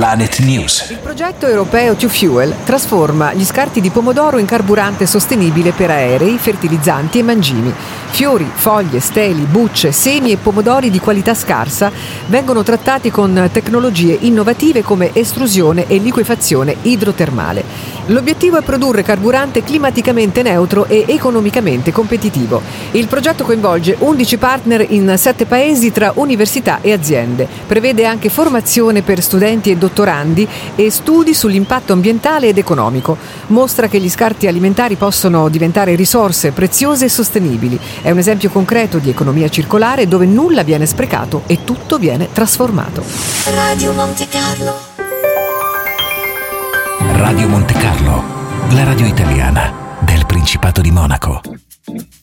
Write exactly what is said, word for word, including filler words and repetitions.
Planet News. Il progetto europeo To Fuel trasforma gli scarti di pomodoro in carburante sostenibile per aerei, fertilizzanti e mangimi. Fiori, foglie, steli, bucce, semi e pomodori di qualità scarsa vengono trattati con tecnologie innovative come estrusione e liquefazione idrotermale. L'obiettivo è produrre carburante climaticamente neutro e economicamente competitivo. Il progetto coinvolge undici partner in sette paesi tra università e aziende. Prevede anche formazione per studenti e dottorandi e studi sull'impatto ambientale ed economico. Mostra che gli scarti alimentari possono diventare risorse preziose e sostenibili. È un esempio concreto di economia circolare dove nulla viene sprecato e tutto viene trasformato. Radio Monte Carlo. Radio Monte Carlo, la radio italiana del Principato di Monaco.